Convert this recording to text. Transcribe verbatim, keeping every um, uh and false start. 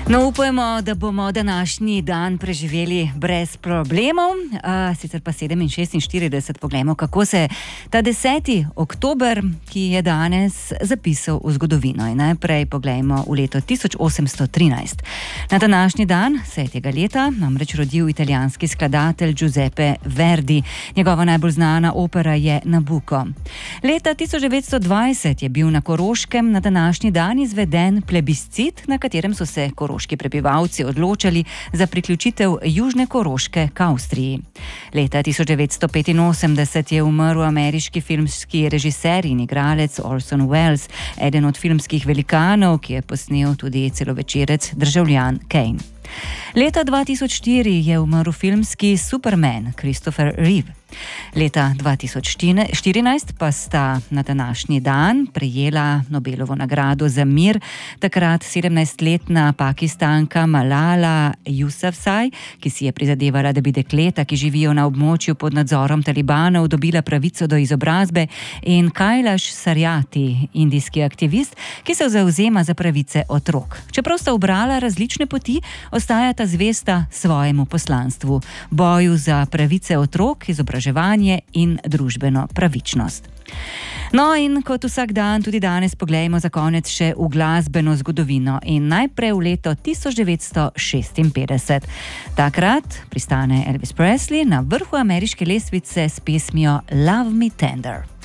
No, upajmo, da bomo današnji dan preživeli brez problemov. Uh, sicer pa sedem in šestinštirideset, poglejmo, kako se ta deseti oktober, ki je danes, zapisal v zgodovino. In najprej poglejmo v leto tisoč osemsto trinajst. Na današnji dan se je tega leta namreč rodil italijanski skladatelj Giuseppe Verdi. Njegova najbolj znana opera je Nabucco. Leta tisoč devetsto dvajset je bil na Koroškem na današnji dan izveden plebiscit, na katerem so se koroški prebivalci odločali za priključitev Južne Koroške k Avstriji. Leta tisoč devetsto petinosemdeset je umrl ameriški filmski režiser in igralec Orson Welles, eden od filmskih velikanov, ki je posnel tudi celovečerec Državljan Kane. Leta dva tisoč štiri je umrl filmski Superman Christopher Reeve. Leta dva tisoč štirinajst pa sta na današnji dan prejela Nobelovo nagrado za mir takrat sedemnajstletna Pakistanka Malala Yousafzai, ki si je prizadevala, da bi dekleta, ki živijo na območju pod nadzorom talibanov, dobila pravico do izobrazbe, in Kailash Satyarthi, indijski aktivist, ki se zavzema za pravice otrok. Čeprav sta ubrala različne poti, ostajata zvesta svojemu poslanstvu, boju za pravice otrok, izobraževanje in družbeno pravičnost. No, in kot vsak dan, tudi danes poglejmo za konec še v glasbeno zgodovino in najprej v leto tisoč devetsto šestinpetdeset. Takrat pristane Elvis Presley na vrhu ameriške lestvice s pesmijo Love Me Tender.